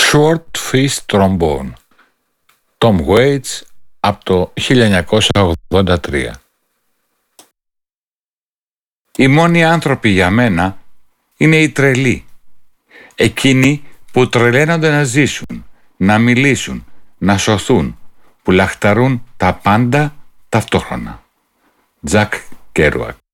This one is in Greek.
Short Fish Trombone, Tom Waits, από το 1983. Οι μόνοι άνθρωποι για μένα είναι οι τρελοί, εκείνοι που τρελαίνονται να ζήσουν, να μιλήσουν, να σωθούν, που λαχταρούν τα πάντα ταυτόχρονα. Τζακ Κέρουακ.